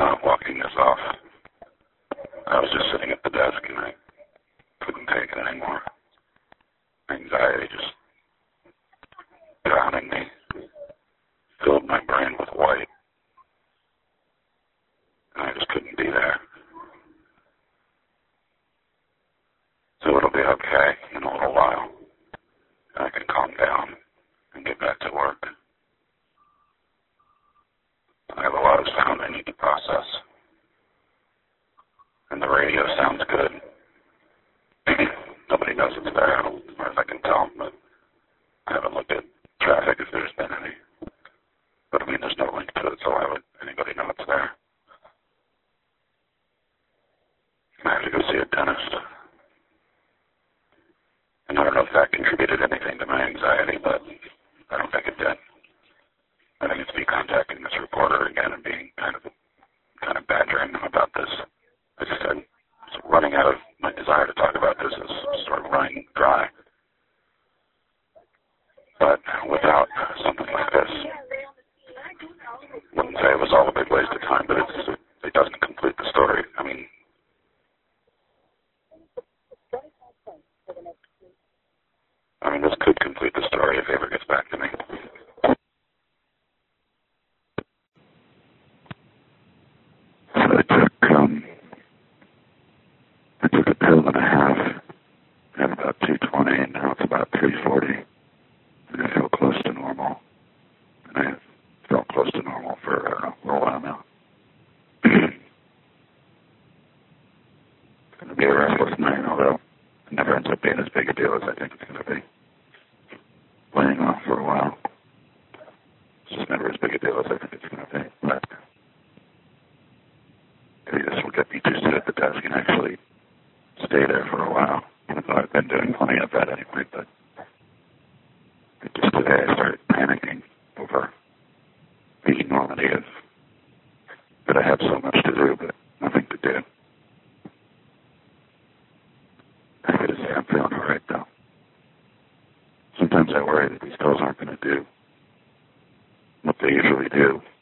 walking this off. I was just sitting at the desk and I couldn't take it anymore. Anxiety just drowning me, filled my brain with white, and I just couldn't be there. So it'll be okay in a little while. I can calm down and get back to work. I have a lot of sound I need to process. And the radio sounds good. Nobody knows it's there, as far as I can tell, but I haven't looked at traffic if there's been any. But I mean, there's no link to it, so why would anybody know it's there? I have to go see a dentist. And I don't know if that contributed anything to my anxiety, but I don't think it did. I think it's me contacting this reporter again and being kind of badgering them about this. I just said, running out of my desire to talk about this is sort of running dry. But without something like this, I wouldn't say it was all a big waste of time, but it doesn't complete the story. I mean, this could complete the story if he ever gets back to me. I took a pill and a half at about 2:20, and now it's about 3:40, and I feel close to normal. And I felt close to normal for a little while now. It's going to be a restless night, although it never ends up being as big a deal as I think it's going to be. Laying off for a while. It's just never as big a deal as I think it's going to be. But maybe this will get me to sit at the desk and actually stay there for a while, even though I've been doing plenty of that anyway. But just today I started panicking over the enormity of that I have so much to do, but nothing to do. Happy to say I'm feeling all right, though. Sometimes I worry that these pills aren't going to do what they usually do.